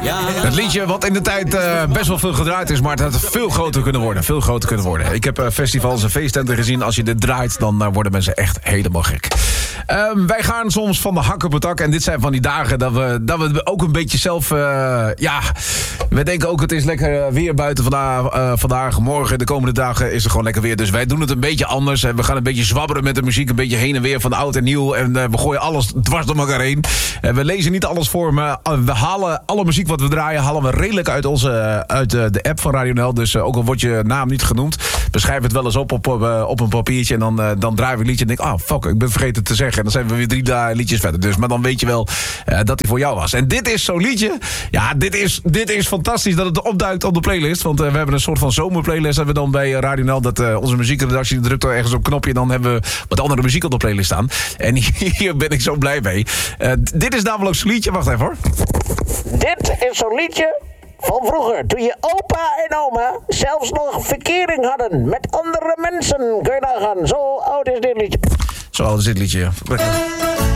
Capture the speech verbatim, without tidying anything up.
Het liedje wat in de tijd uh, best wel veel gedraaid is, maar het had veel groter kunnen worden. Veel groter kunnen worden. Ik heb uh, festivals en feesttenten gezien. Als je dit draait, dan uh, worden mensen echt helemaal gek. Um, wij gaan soms van de hak op het dak. En dit zijn van die dagen dat we, dat we ook een beetje zelf... Uh, ja, we denken ook het is lekker weer buiten vandaag, uh, vandaag. Morgen, de komende dagen is er gewoon lekker weer. Dus wij doen het een beetje anders. En we gaan een beetje zwabberen met de muziek. Een beetje heen en weer van oud en nieuw. En uh, we gooien alles dwars door elkaar heen. En we lezen niet alles voor, maar we halen alle muziek wat we draaien... halen we redelijk uit, onze, uit de app van Radio N L. Dus uh, ook al wordt je naam niet genoemd... beschrijf het wel eens op op, op, uh, op een papiertje... en dan, uh, dan draaien we een liedje en denk ik... ah, fuck, ik ben vergeten te zeggen. En dan zijn we weer drie dagen liedjes verder. Dus, maar dan weet je wel uh, dat hij voor jou was. En dit is zo'n liedje. Ja, dit is, dit is fantastisch dat het opduikt op de playlist. Want uh, we hebben een soort van zomerplaylist... hebben we dan bij Radio N L. Dat uh, onze muziekredactie drukt er ergens op een knopje... en dan hebben we wat andere muziek op de playlist staan. En hier ben ik zo blij mee. Uh, dit is namelijk zo'n liedje. Wacht even hoor. Dit is zo'n liedje van vroeger. Toen je opa en oma zelfs nog verkering hadden met andere mensen. Kun je nagaan. Zo oud is dit liedje. Zo oud is dit liedje.